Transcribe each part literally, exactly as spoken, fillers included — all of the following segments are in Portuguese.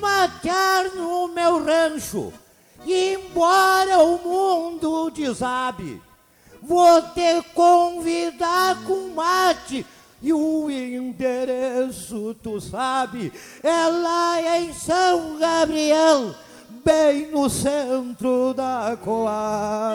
matear no meu rancho. E embora o mundo desabe, vou te convidar com mate. E o endereço tu sabe, é lá em São Gabriel, bem no centro da Coab.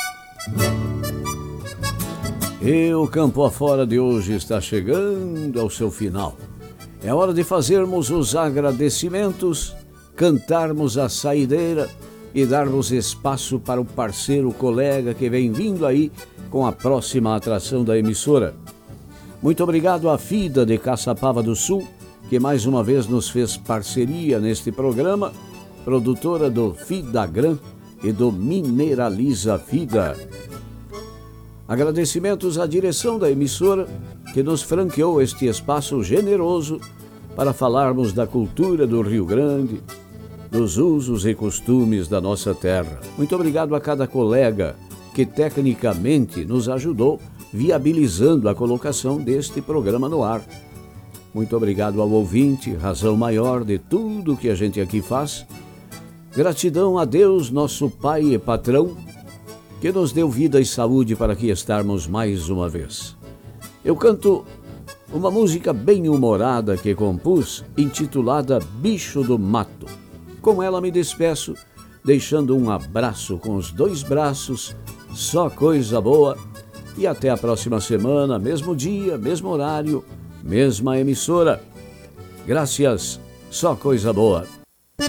E o Campo Afora de hoje está chegando ao seu final. É hora de fazermos os agradecimentos, cantarmos a saideira e darmos espaço para o parceiro colega que vem vindo aí com a próxima atração da emissora. Muito obrigado à FIDA de Caçapava do Sul, que mais uma vez nos fez parceria neste programa, produtora do Fidagran e do Mineraliza Vida. Agradecimentos à direção da emissora, que nos franqueou este espaço generoso para falarmos da cultura do Rio Grande, dos usos e costumes da nossa terra. Muito obrigado a cada colega que tecnicamente nos ajudou, viabilizando a colocação deste programa no ar. Muito obrigado ao ouvinte, razão maior de tudo que a gente aqui faz. Gratidão a Deus, nosso Pai e Patrão, que nos deu vida e saúde para aqui estarmos mais uma vez. Eu canto uma música bem humorada que compus, intitulada Bicho do Mato. Com ela me despeço, deixando um abraço com os dois braços, só coisa boa. E até a próxima semana, mesmo dia, mesmo horário, mesma emissora. Graças, só coisa boa.